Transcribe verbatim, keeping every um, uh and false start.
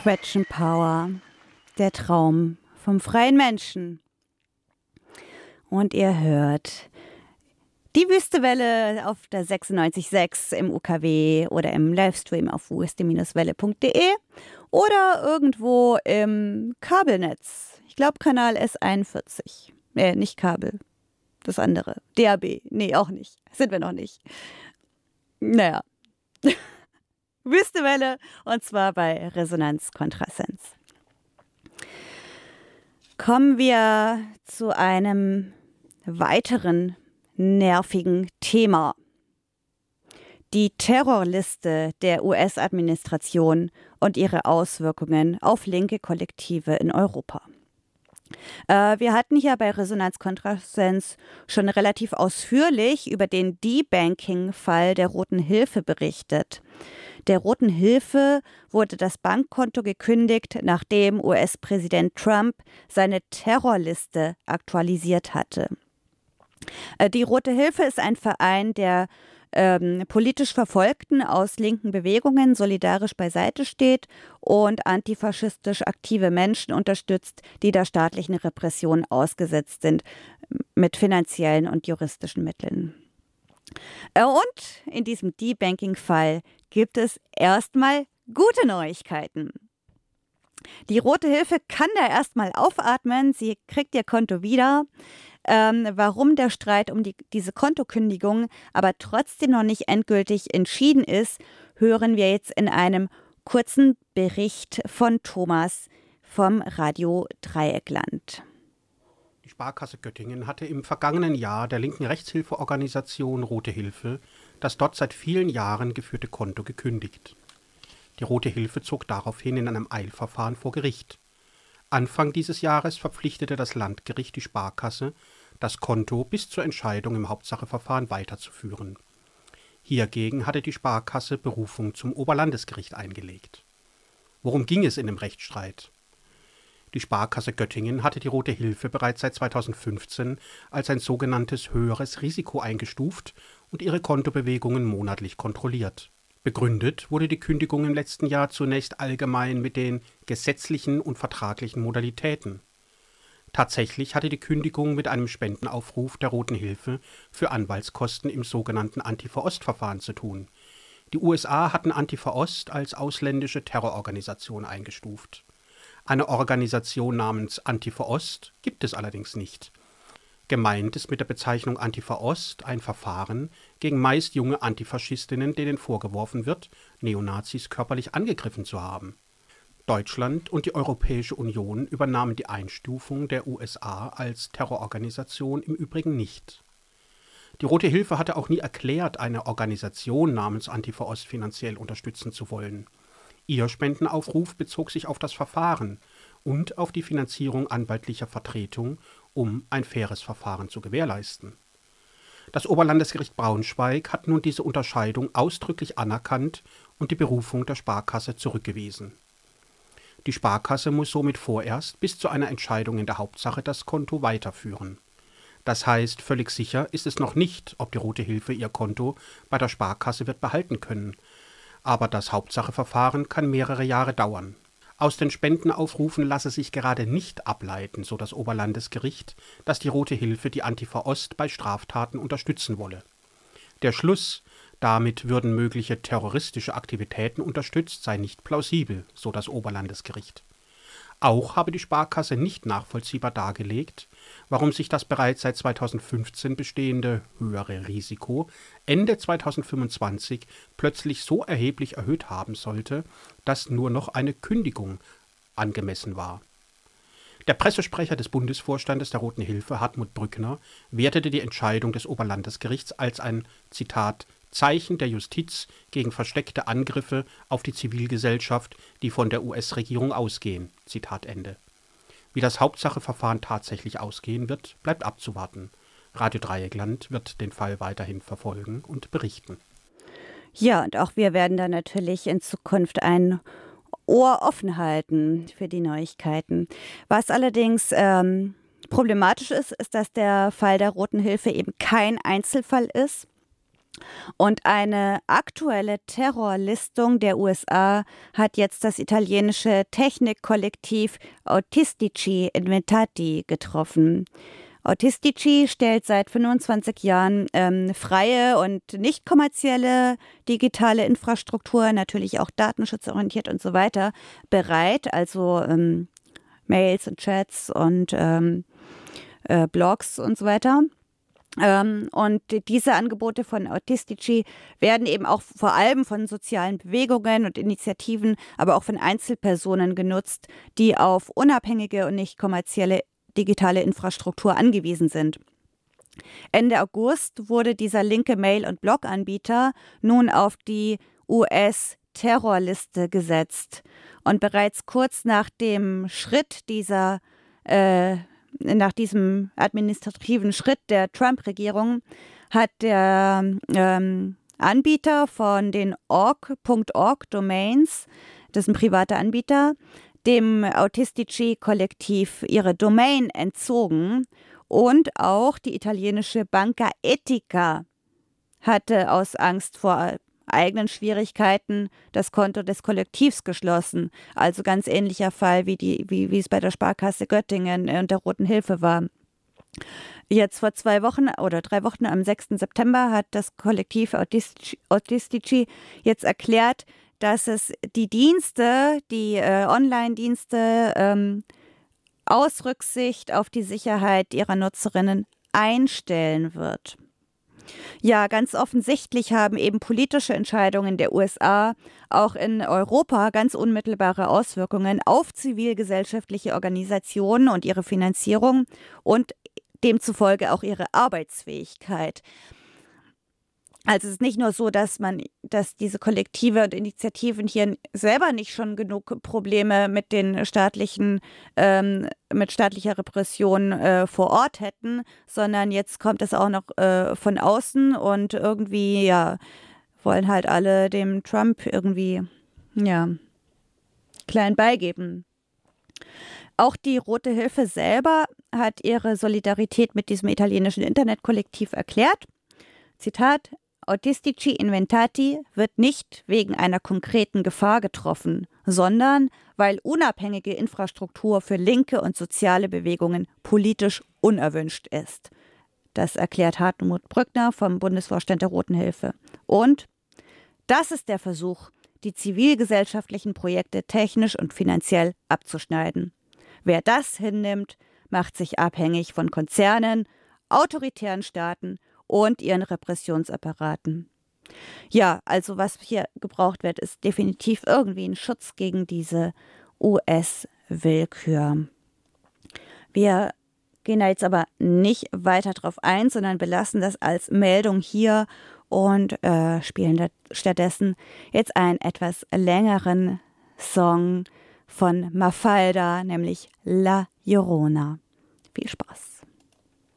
Question Power, der Traum vom freien Menschen. Und ihr hört die Wüstewelle auf der sechsundneunzig Komma sechs im U K W oder im Livestream auf wüste Welle punkt de oder irgendwo im Kabelnetz. Ich glaube Kanal S einundvierzig. Äh, nicht Kabel, das andere. D A B. Nee, auch nicht. Sind wir noch nicht. Naja. Wüstewelle und zwar bei Resonanz Kontrasens. Kommen wir zu einem weiteren nervigen Thema. Die Terrorliste der U S-Administration und ihre Auswirkungen auf linke Kollektive in Europa. Äh, wir hatten hier bei Resonanz Kontrasens schon relativ ausführlich über den Debanking-Fall der Roten Hilfe berichtet. Der Roten Hilfe wurde das Bankkonto gekündigt, nachdem U S-Präsident Trump seine Terrorliste aktualisiert hatte. Die Rote Hilfe ist ein Verein, der ähm, politisch Verfolgten aus linken Bewegungen solidarisch beiseite steht und antifaschistisch aktive Menschen unterstützt, die der staatlichen Repression ausgesetzt sind, mit finanziellen und juristischen Mitteln. Und in diesem Debanking-Fall gibt es erstmal gute Neuigkeiten. Die Rote Hilfe kann da erstmal aufatmen, sie kriegt ihr Konto wieder. Ähm, warum der Streit um die, diese Kontokündigung aber trotzdem noch nicht endgültig entschieden ist, hören wir jetzt in einem kurzen Bericht von Thomas vom Radio Dreieckland. Die Sparkasse Göttingen hatte im vergangenen Jahr der linken Rechtshilfeorganisation Rote Hilfe das dort seit vielen Jahren geführte Konto gekündigt. Die Rote Hilfe zog daraufhin in einem Eilverfahren vor Gericht. Anfang dieses Jahres verpflichtete das Landgericht die Sparkasse, das Konto bis zur Entscheidung im Hauptsacheverfahren weiterzuführen. Hiergegen hatte die Sparkasse Berufung zum Oberlandesgericht eingelegt. Worum ging es in dem Rechtsstreit? Die Sparkasse Göttingen hatte die Rote Hilfe bereits seit zweitausendfünfzehn als ein sogenanntes höheres Risiko eingestuft und ihre Kontobewegungen monatlich kontrolliert. Begründet wurde die Kündigung im letzten Jahr zunächst allgemein mit den gesetzlichen und vertraglichen Modalitäten. Tatsächlich hatte die Kündigung mit einem Spendenaufruf der Roten Hilfe für Anwaltskosten im sogenannten Antifa-Ost-Verfahren zu tun. Die U S A hatten Antifa-Ost als ausländische Terrororganisation eingestuft. Eine Organisation namens Antifa-Ost gibt es allerdings nicht. Gemeint ist mit der Bezeichnung Antifa-Ost ein Verfahren gegen meist junge Antifaschistinnen, denen vorgeworfen wird, Neonazis körperlich angegriffen zu haben. Deutschland und die Europäische Union übernahmen die Einstufung der U S A als Terrororganisation im Übrigen nicht. Die Rote Hilfe hatte auch nie erklärt, eine Organisation namens Antifa-Ost finanziell unterstützen zu wollen. Ihr Spendenaufruf bezog sich auf das Verfahren und auf die Finanzierung anwaltlicher Vertretung, um ein faires Verfahren zu gewährleisten. Das Oberlandesgericht Braunschweig hat nun diese Unterscheidung ausdrücklich anerkannt und die Berufung der Sparkasse zurückgewiesen. Die Sparkasse muss somit vorerst bis zu einer Entscheidung in der Hauptsache das Konto weiterführen. Das heißt, völlig sicher ist es noch nicht, ob die Rote Hilfe ihr Konto bei der Sparkasse wird behalten können. Aber das Hauptsacheverfahren kann mehrere Jahre dauern. Aus den Spendenaufrufen lasse sich gerade nicht ableiten, so das Oberlandesgericht, dass die Rote Hilfe die Antifa-Ost bei Straftaten unterstützen wolle. Der Schluss, damit würden mögliche terroristische Aktivitäten unterstützt, sei nicht plausibel, so das Oberlandesgericht. Auch habe die Sparkasse nicht nachvollziehbar dargelegt, warum sich das bereits seit zweitausendfünfzehn bestehende höhere Risiko Ende zweitausendfünfundzwanzig plötzlich so erheblich erhöht haben sollte, dass nur noch eine Kündigung angemessen war. Der Pressesprecher des Bundesvorstandes der Roten Hilfe, Hartmut Brückner, wertete die Entscheidung des Oberlandesgerichts als ein, Zitat, Zeichen der Justiz gegen versteckte Angriffe auf die Zivilgesellschaft, die von der U S-Regierung ausgehen. Zitat Ende. Wie das Hauptsacheverfahren tatsächlich ausgehen wird, bleibt abzuwarten. Radio Dreieckland wird den Fall weiterhin verfolgen und berichten. Ja, und auch wir werden da natürlich in Zukunft ein Ohr offen halten für die Neuigkeiten. Was allerdings ähm, problematisch ist, ist, dass der Fall der Roten Hilfe eben kein Einzelfall ist, Und eine aktuelle Terrorlistung der U S A hat jetzt das italienische Technikkollektiv Autistici Inventati getroffen. Autistici stellt seit fünfundzwanzig Jahren ähm, freie und nicht kommerzielle digitale Infrastruktur, natürlich auch datenschutzorientiert und so weiter, bereit, also ähm, Mails und Chats und ähm, äh, Blogs und so weiter. Ähm, und diese Angebote von Autistici werden eben auch vor allem von sozialen Bewegungen und Initiativen, aber auch von Einzelpersonen genutzt, die auf unabhängige und nicht kommerzielle digitale Infrastruktur angewiesen sind. Ende August wurde dieser linke Mail- und Blog-Anbieter nun auf die U S-Terrorliste gesetzt. Und bereits kurz nach dem Schritt dieser, äh, nach diesem administrativen Schritt der Trump-Regierung hat der ähm, Anbieter von den org Punkt org-Domains, das ist ein privater Anbieter, dem Autistici-Kollektiv ihre Domain entzogen und auch die italienische Banca Etica hatte aus Angst vor eigenen Schwierigkeiten das Konto des Kollektivs geschlossen. Also ganz ähnlicher Fall, wie, die, wie, wie es bei der Sparkasse Göttingen und der Roten Hilfe war. Jetzt vor zwei Wochen oder drei Wochen am sechsten September hat das Kollektiv Autistici, Autistici jetzt erklärt, dass es die Dienste, die äh, Online-Dienste ähm, aus Rücksicht auf die Sicherheit ihrer Nutzerinnen einstellen wird. Ja, ganz offensichtlich haben eben politische Entscheidungen der U S A auch in Europa ganz unmittelbare Auswirkungen auf zivilgesellschaftliche Organisationen und ihre Finanzierung und demzufolge auch ihre Arbeitsfähigkeit. Also es ist nicht nur so, dass man, dass diese Kollektive und Initiativen hier selber nicht schon genug Probleme mit den staatlichen, ähm, mit staatlicher Repression äh, vor Ort hätten, sondern jetzt kommt es auch noch äh, von außen und irgendwie, ja, wollen halt alle dem Trump irgendwie, ja, klein beigeben. Auch die Rote Hilfe selber hat ihre Solidarität mit diesem italienischen Internetkollektiv erklärt. Zitat: Autistici Inventati wird nicht wegen einer konkreten Gefahr getroffen, sondern weil unabhängige Infrastruktur für linke und soziale Bewegungen politisch unerwünscht ist. Das erklärt Hartmut Brückner vom Bundesvorstand der Roten Hilfe. Und das ist der Versuch, die zivilgesellschaftlichen Projekte technisch und finanziell abzuschneiden. Wer das hinnimmt, macht sich abhängig von Konzernen, autoritären Staaten und ihren Repressionsapparaten. Ja, also was hier gebraucht wird, ist definitiv irgendwie ein Schutz gegen diese U S-Willkür. Wir gehen da jetzt aber nicht weiter drauf ein, sondern belassen das als Meldung hier und äh, spielen da stattdessen jetzt einen etwas längeren Song von Mafalda, nämlich La Llorona. Viel Spaß.